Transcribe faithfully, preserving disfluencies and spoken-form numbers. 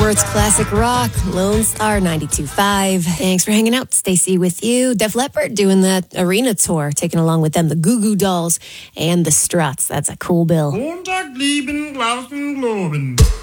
where it's classic rock. Lone Star ninety-two point five. Thanks for hanging out. Stacey with you. Def Leppard doing that arena tour, taking along with them the Goo Goo Dolls and the Struts. That's a cool bill. Montag, lieben, Glauben, Globen.